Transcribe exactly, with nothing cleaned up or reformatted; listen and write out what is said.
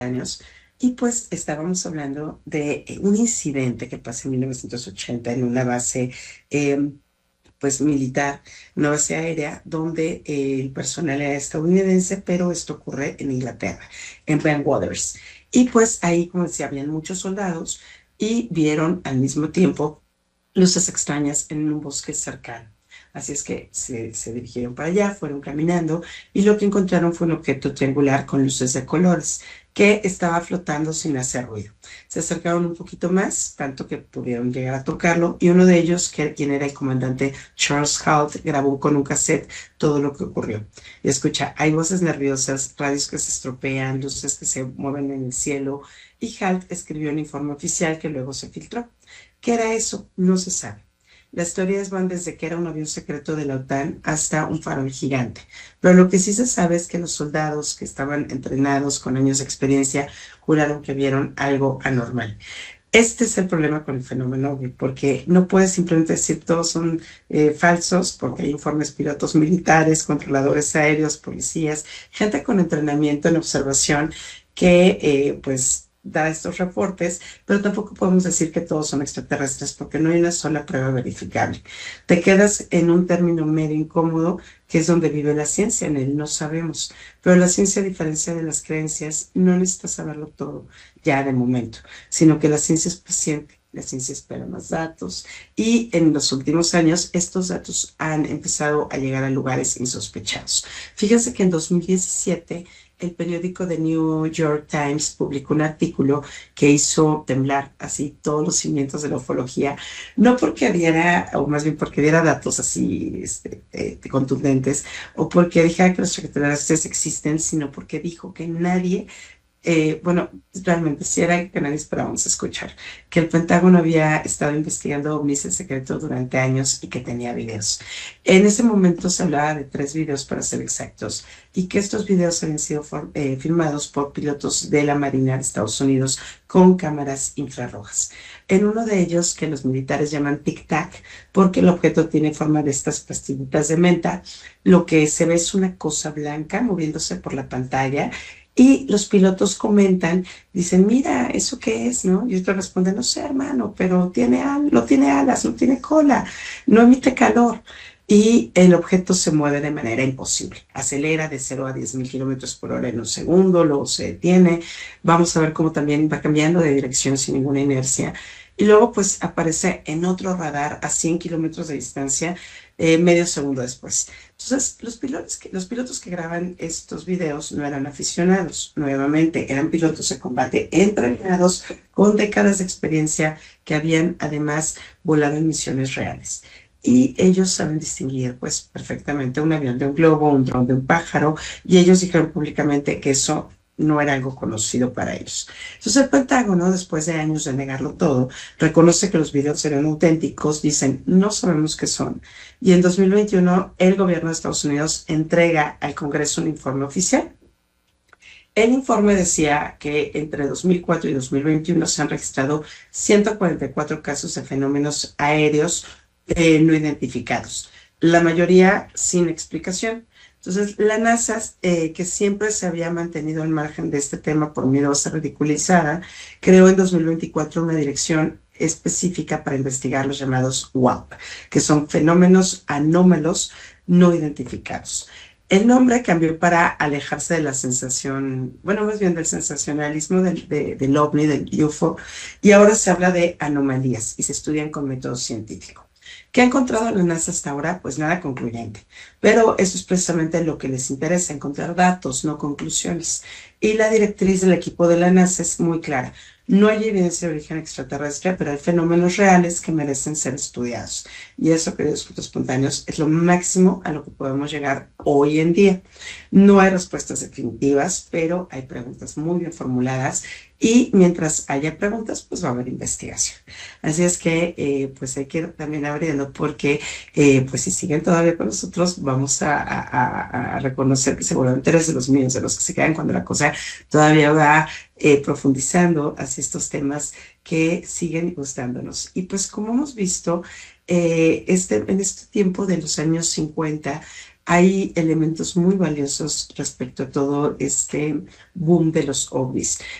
años. Y pues estábamos hablando de eh, un incidente que pasó en mil novecientos ochenta en una base eh, pues militar, una base aérea, donde eh, el personal era estadounidense, pero esto ocurre en Inglaterra, en Van Waters. Y pues ahí, como decía, habían muchos soldados y vieron al mismo tiempo luces extrañas en un bosque cercano. Así es que se, se dirigieron para allá, fueron caminando y lo que encontraron fue un objeto triangular con luces de colores que estaba flotando sin hacer ruido. Se acercaron un poquito más, tanto que pudieron llegar a tocarlo, y uno de ellos, que, quien era el comandante Charles Halt, grabó con un cassette todo lo que ocurrió. Y escucha, hay voces nerviosas, radios que se estropean, luces que se mueven en el cielo, y Halt escribió un informe oficial que luego se filtró. ¿Qué era eso? No se sabe. Las teorías van desde que era un avión secreto de la OTAN hasta un farol gigante. Pero lo que sí se sabe es que los soldados que estaban entrenados con años de experiencia juraron que vieron algo anormal. Este es el problema con el fenómeno OVNI, porque no puedes simplemente decir todos son eh, falsos, porque hay informes pilotos militares, controladores aéreos, policías, gente con entrenamiento en observación que eh, pues da estos reportes, pero tampoco podemos decir que todos son extraterrestres porque no hay una sola prueba verificable. Te quedas en un término medio incómodo, que es donde vive la ciencia, en él no sabemos, pero la ciencia, a diferencia de las creencias, no necesita saberlo todo ya de momento, sino que la ciencia es paciente. La ciencia espera más datos y en los últimos años estos datos han empezado a llegar a lugares insospechados. Fíjense que en dos mil diecisiete el periódico The New York Times publicó un artículo que hizo temblar así todos los cimientos de la ufología, no porque diera, o más bien porque diera datos así este, eh, contundentes, o porque dijera que los extraterrestres existen, sino porque dijo que nadie eh, bueno, realmente sí era algo que nadie esperábamos escuchar, que el Pentágono había estado investigando ovnis en secreto durante años y que tenía videos. En ese momento se hablaba de tres videos para ser exactos y que estos videos habían sido for- eh, filmados por pilotos de la Marina de Estados Unidos con cámaras infrarrojas. En uno de ellos, que los militares llaman tic-tac, porque el objeto tiene forma de estas pastillitas de menta, lo que se ve es una cosa blanca moviéndose por la pantalla y los pilotos comentan, dicen, mira, ¿eso qué es? ¿No? Y otro responde, no sé, hermano, pero tiene al, no tiene alas, no tiene cola, no emite calor. Y el objeto se mueve de manera imposible. Acelera de cero a diez mil kilómetros por hora en un segundo, luego se detiene. Vamos a ver cómo también va cambiando de dirección sin ninguna inercia. Y luego, pues, aparece en otro radar a cien kilómetros de distancia, eh, medio segundo después. Entonces, los pilotos, que, los pilotos que graban estos videos no eran aficionados, nuevamente, eran pilotos de combate entrenados con décadas de experiencia que habían además volado en misiones reales. Y ellos saben distinguir pues perfectamente un avión de un globo, un dron de un pájaro, y ellos dijeron públicamente que eso no era algo conocido para ellos. Entonces el Pentágono, después de años de negarlo todo, reconoce que los videos eran auténticos, dicen, no sabemos qué son, y en dos mil veintiuno, el gobierno de Estados Unidos entrega al Congreso un informe oficial. El informe decía que entre dos mil cuatro y dos mil veintiuno se han registrado ciento cuarenta y cuatro casos de fenómenos aéreos eh, no identificados, la mayoría sin explicación. Entonces, la NASA, eh, que siempre se había mantenido al margen de este tema por miedo a ser ridiculizada, creó en dos mil veinticuatro una dirección específica para investigar los llamados W A P, que son fenómenos anómalos no identificados. El nombre cambió para alejarse de la sensación, bueno, más bien del sensacionalismo del, de, del ovni, del U F O, y ahora se habla de anomalías y se estudian con método científico. ¿Qué ha encontrado la NASA hasta ahora? Pues nada concluyente. Pero eso es precisamente lo que les interesa, encontrar datos, no conclusiones. Y la directriz del equipo de la NASA es muy clara. No hay evidencia de origen extraterrestre, pero hay fenómenos reales que merecen ser estudiados. Y eso, queridos frutos espontáneos, es lo máximo a lo que podemos llegar hoy en día. No hay respuestas definitivas, pero hay preguntas muy bien formuladas y mientras haya preguntas, pues va a haber investigación. Así es que, eh, pues hay que ir también abriendo porque, eh, pues si siguen todavía con nosotros, vamos a, a, a- a reconocer que seguramente eres de los míos, de los que se quedan cuando la cosa todavía va eh, profundizando hacia estos temas que siguen gustándonos. Y pues como hemos visto, eh, este, en este tiempo de los años cincuenta, hay elementos muy valiosos respecto a todo este boom de los ovnis.